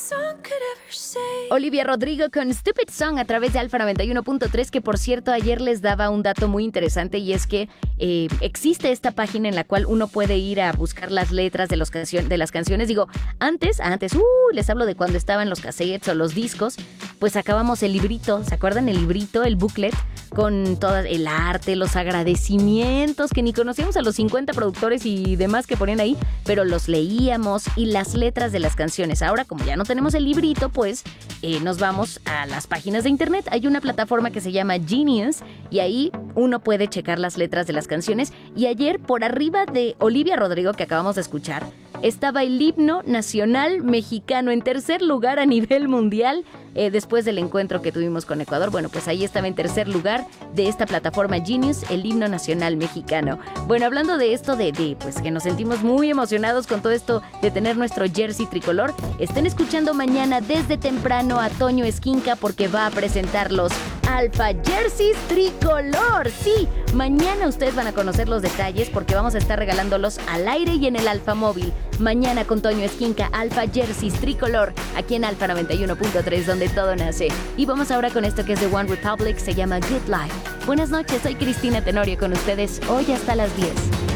Olivia Rodrigo con Stupid Song a través de Alfa 91.3, que por cierto ayer les daba un dato muy interesante, y es que existe esta página en la cual uno puede ir a buscar las letras de las canciones. Digo, antes, les hablo de cuando estaban los cassettes o los discos, pues sacábamos el librito, ¿se acuerdan? El librito, el booklet, con todo el arte, los agradecimientos, que ni conocíamos a los 50 productores y demás que ponían ahí, pero los leíamos, y las letras de las canciones. Ahora, como ya no tenemos el librito, pues nos vamos a las páginas de internet. Hay una plataforma que se llama Genius, y ahí uno puede checar las letras de las canciones. Y ayer, por arriba de Olivia Rodrigo, que acabamos de escuchar, estaba el himno nacional mexicano en tercer lugar a nivel mundial, después del encuentro que tuvimos con Ecuador. Bueno, pues ahí estaba en tercer lugar de esta plataforma Genius, el himno nacional mexicano. Bueno, hablando de esto, pues que nos sentimos muy emocionados con todo esto de tener nuestro jersey tricolor, estén escuchando mañana desde temprano a Toño Esquinca, porque va a presentar los Alfa Jerseys Tricolor. Sí, mañana ustedes van a conocer los detalles, porque vamos a estar regalándolos al aire y en el Alfa Móvil. Mañana con Toño Esquinca, Alfa Jerseys Tricolor, aquí en Alfa 91.3, donde todo nace. Y vamos ahora con esto que es de One Republic, se llama Good Life. Buenas noches, soy Cristina Tenorio con ustedes hoy hasta las 10.